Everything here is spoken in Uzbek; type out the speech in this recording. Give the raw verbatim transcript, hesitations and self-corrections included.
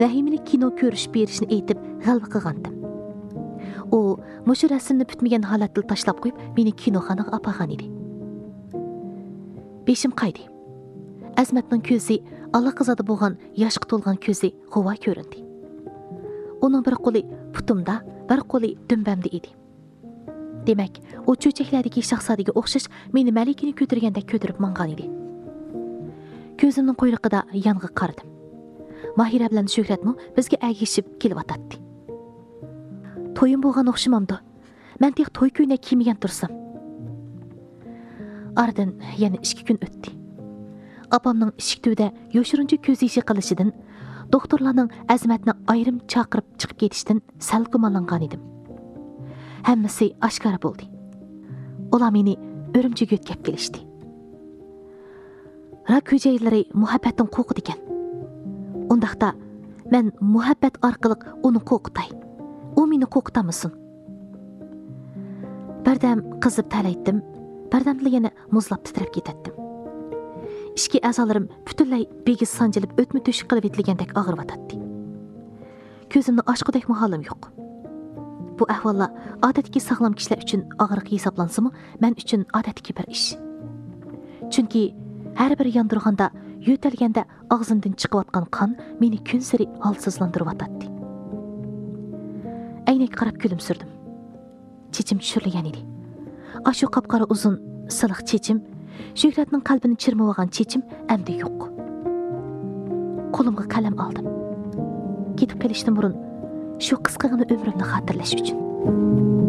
vahimali kino ko'rish berishni aytib g'alva qilgandim. U mushu rasmni bitmagan holatda tashlab qo'yib, meni kinoxonaga olib edi. Beshim qaydi. Azmatning ko'zi allaqizada bo'lgan yoshga to'lgan ko'zi g'uva ko'rindi. Uning bir qo'li putumda, bir qo'li dumbamda edi. Demak, u cho'chaklardagi shahzodaga o'xshash meni malikini ko'targandek ko'tarib mangan edi. Ko'zimning qo'yliqida yong'i qaradim. Mahira bilan Shuhratmi bizga agishib kelyotdi. To'yim bo'lgan o'xshamamdi. Men tek to'y kuyini kiymagan tursam. Aradan yana ikki kun o'tdi. Apamning ishik tuvida yoshirincha ko'z ishi qilishidan, doktorlarning Azmatni ayrim chaqirib chiqib ketishdan sal gumonlangan edim. Hammasi oshkora bo'ldi. Ular meni Urumchiga yetkazib kelishdi. Rak hujayralari muhabbatdan qo'rqidi ekan. Undaqda men muhabbat orqali uni qo'rqitay. U meni qo'rqitamisin. Bardam qizib talaydim, bardamda yana muzlab titrab ketdim. Ishki a'zolarim butunlay begiz sanjilib o'tmi to'shib qilib etilgandek og'riyotdi. Ko'zimni ochqudek mahalim yo'q. Bu ahvollar odatdagi sog'lom kishilar uchun og'riq hisoblansimi, men uchun odatdagi bir ish. Chunki har bir yondirganda, yo'talganda og'zimdan chiqayotgan qon meni kun sari holsizlantiryotdi. Aynak qarab kulimsirdim. Chechim tushirilgan edi. Ashu qapqara uzun, siliq chechim, Shuhratning qalbini chirmavagan chechim endi yo'q. Qo'limga qalam oldim. Ketib qolishdan burun shu qisqagina umrimni xotirlash uchun.